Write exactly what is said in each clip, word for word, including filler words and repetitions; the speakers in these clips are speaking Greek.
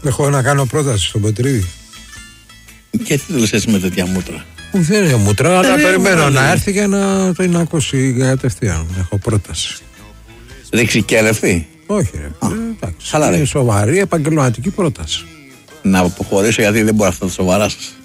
Έχω να κάνω πρόταση στον Πετρίδη. Και τι το λες εσύ με τέτοια μούτρα? Μου δεν είναι μούτρα, αλλά περιμένω να έρθει για να το είναι ακούσει κατευθείαν. Έχω πρόταση. Ρηξικέλευτη? Όχι, ρε. Εντάξει. Είναι σοβαρή επαγγελματική πρόταση. Να αποχωρήσω γιατί δεν μπορώ αυτά τα σοβαρά σας.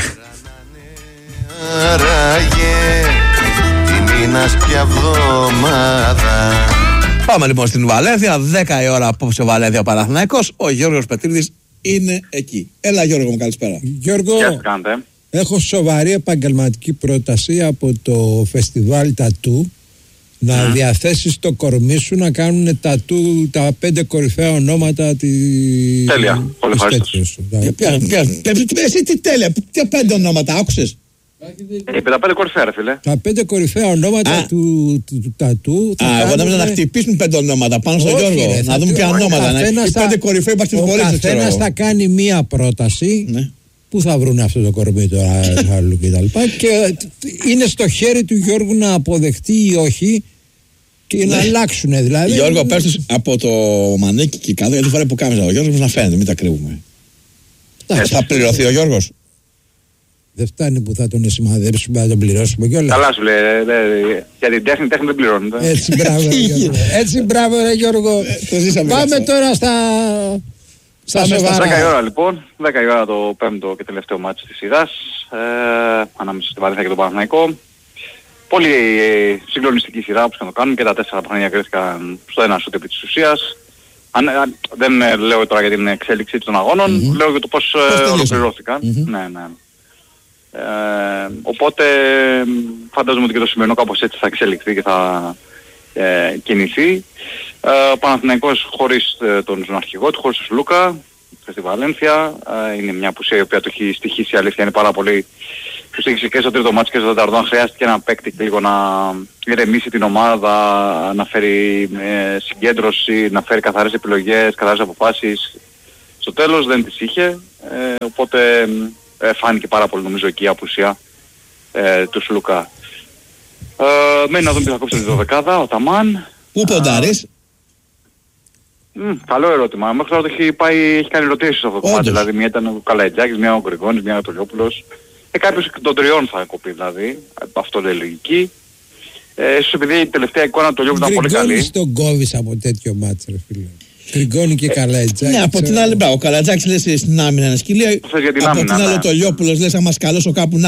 Πάμε λοιπόν στην Βαλένθια. δέκα η ώρα απόψε Βαλένθια Παναθηναϊκός. Ο Γιώργος Πετρίδης είναι εκεί. Έλα Γιώργο μου, καλησπέρα. Γιώργο, έχω σοβαρή επαγγελματική πρόταση από το φεστιβάλ Τατού να mm. διαθέσεις το κορμί σου να κάνουν τατού τα πέντε κορυφαία ονόματα τη... Τέλεια, πολύ ευχαριστώ. Εσύ τι τέλεια, τι πέντε ονόματα άκουσες? Ε, τα πέντε κορυφαία ρε φίλε. Τα πέντε κορυφαία ονόματα του, του, του τατού. Α, εγώ νόμιζα να χτυπήσουν πέντε ονόματα πάνω στον Γιώργο. Ρε, να δούμε ποια ονόματα. Οι πέντε κορυφαία υπάρχουν χωρίς. Ο καθένας θα κάνει μία πρόταση. Ναι. Πού θα βρουν αυτό το κορμί τώρα αλλού και τα λοιπά. Και είναι στο χέρι του Γιώργου να αποδεχτεί ή όχι και ναι. να αλλάξουν δηλαδή. Γιώργο, πες τους από το μανίκι και κάτω, γιατί φοράει που κάμιζα ο Γιώργος να φαίνεται, μην τα κρύβουμε. Θα πληρωθεί ο Γιώργος? Δεν φτάνει που θα τον σημαδέψουμε να τον πληρώσουμε κιόλας. Καλά σου λέει, για την τέχνη, τέχνη δεν πληρώνεται. Έτσι μπράβο ρε Γιώργο. Έτσι μπράβο ρε Γιώργο. Πάμε τώρα στα... Στα σοβαρά. δέκα η ώρα λοιπόν, δέκα η ώρα το πέμπτο και τελευταίο μάτι της σειράς, ε, ανάμεσα στη Βαλένθια και τον Παναθηναϊκό. Πολύ ε, συγκλονιστική σειρά όπως και να το κάνουν και τα τέσσερα παιχνίδια κρίθηκαν στο ένα σούτ επί της ουσίας. Αν, αν, δεν ε, λέω τώρα για την εξέλιξη των αγώνων, mm-hmm. λέω για το πώς ε, ολοκληρώθηκαν. Mm-hmm. Ναι, ναι. Ε, οπότε φαντάζομαι ότι και το σημερινό κάπως έτσι θα εξελιχθεί και θα ε, κινηθεί. Ε, ο Παναθηναϊκός χωρίς ε, τον αρχηγό του, χωρίς τον Σλούκα στη Βαλένθια, ε, είναι μια απουσία η οποία το έχει στοιχήσει, η αλήθεια είναι πάρα πολύ. Του στοιχήσει και στο τρίτο μάτς και στο τέταρτο, αν χρειάστηκε ένα παίκτη λίγο να ηρεμήσει την ομάδα, να φέρει ε, συγκέντρωση, να φέρει καθαρές επιλογές, καθαρές αποφάσεις. Στο τέλος δεν τις είχε, ε, οπότε ε, φάνηκε πάρα πολύ νομίζω εκεί η απουσία ε, του Σλούκα. Ε, μένει να δούμε τι θα κόψει τη δωδεκάδα, ο Ταμάν. Πού ποντάρεις? Mm, καλό ερώτημα. Μέχρι τώρα το έχει, πάει, έχει κάνει ερωτήσεις αυτό το κομμάτι. Δηλαδή μια ήταν ο Καλαϊτζάκης, μια ο Γκριγόνης, μια ο Τολιόπουλος. Ε, κάποιος εκ των τριών θα κοπεί δηλαδή. Αυτό λέει λογική. Ε, ίσως επειδή η τελευταία εικόνα του Τολιόπουλου ήταν πολύ καλή. Γκριγόνης τον κόβεις από τέτοιο μάτς ρε φίλε. Γκριγόνη και Καλαϊτζάκη. Ναι, από την άλλη μπράβο. Ο Καλαϊτζάκης λες στην άμυνα είναι σκυλία. Από την άλλη ο Τολιόπουλος λες άμα σκαλώσω κάπου να